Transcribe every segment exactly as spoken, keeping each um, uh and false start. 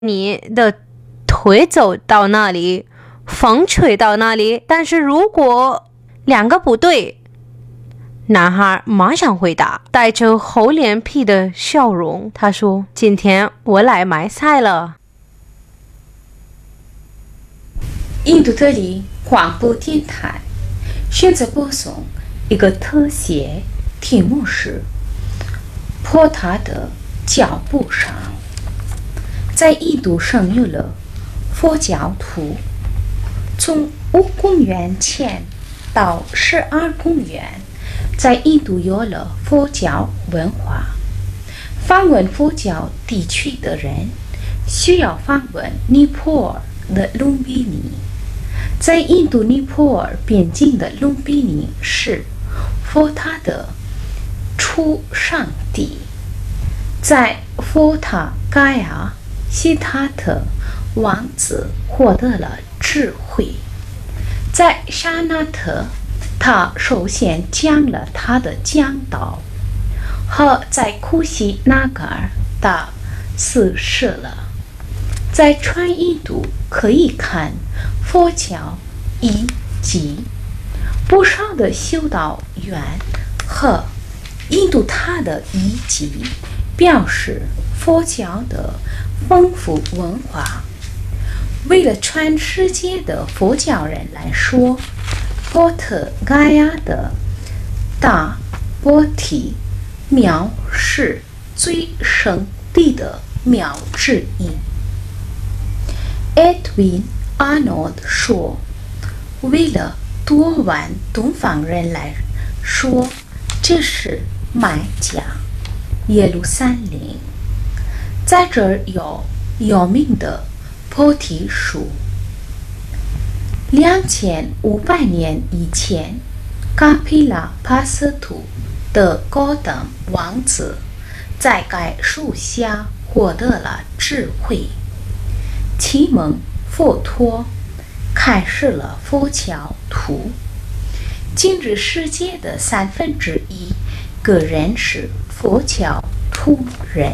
你的腿走到那里，风吹到那里，但是如果两个不对，男孩马上回答，带着厚脸皮的笑容，他说：今天我来买菜了。 印度德里广播电台现在播送一个特写，题目是坡塔的脚步上。在印度生有了佛教徒，从五公元前到十二公元，在印度有了佛教文化。访问佛教地区的人需要访问尼泊尔的卢比尼。在印度尼泊尔边境的卢比尼是佛塔的出生地。在佛塔盖亚，悉达特王子获得了智慧。在沙那特，他首先讲了他的讲道，和在库西纳嘎尔，他死世了。在全印度可以看佛教遗迹，不少的修道院和印度塔的遗迹表示佛教的丰富文化。为了全世界的佛教人来说，波特盖亚的大波提庙是最圣地的庙之一。Edwin Arnold 说，为了多万东方人来说，这是麦加耶路撒冷。在这儿有有名的菩提树。两千五百年以前，卡皮拉帕斯图的高等王子在该树下获得了智慧，启蒙佛陀，开始了佛教徒。今日世界的三分之一个人是佛教徒人。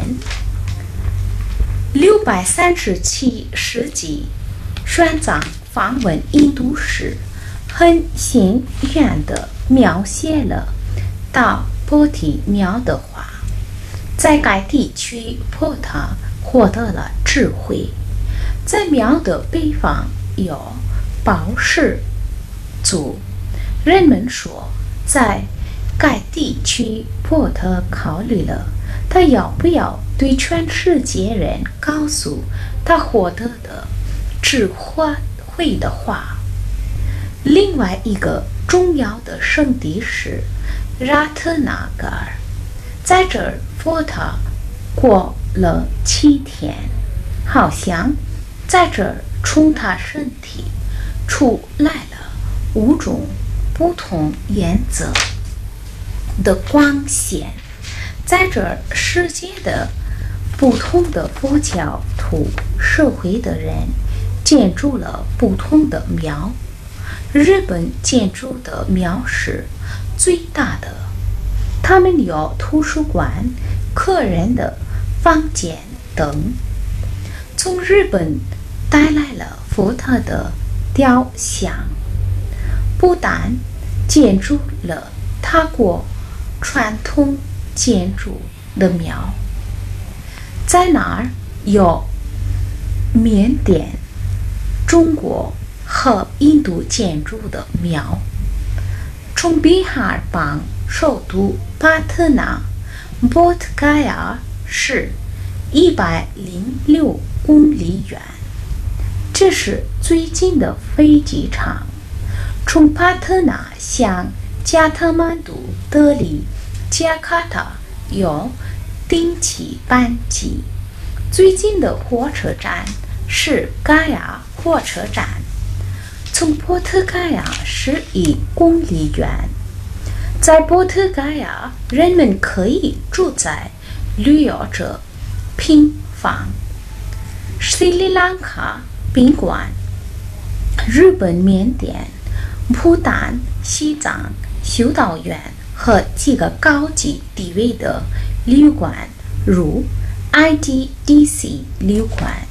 六百三十七世纪，玄奘访问印度时，很幸运地描写了大波提庙的话。在该地区，坡塔获得了智慧。在庙的北方有宝石族，人们说，在该地区，波特考虑了他要不要对全世界人告诉他获得的智慧的话。另外一个重要的圣地是拉特纳嘎尔，在这儿佛塔过了七天，好像在这儿从他身体出来了五种不同颜色的光线。在这儿世界的不同的佛教徒社会的人建筑了不同的庙。日本建筑的庙是最大的，他们有图书馆、客人的房间等。从日本带来了佛塔的雕像，不但建筑了他国传统建筑的庙，在那儿有缅甸、中国和印度建筑的庙。从比哈邦首都帕特纳，波特盖亚是一百零六公里远，这是最近的飞机场。从帕特纳向加特曼都、德里、加卡塔有定期班机。最近的火车站是盖亚火车站，从波特盖亚十一公里远。在波特盖亚，人们可以住在旅游者平房、斯里兰卡宾馆、日本、缅甸、不丹、西藏修道院和几个高级地位的旅馆，如 I D D C 旅馆。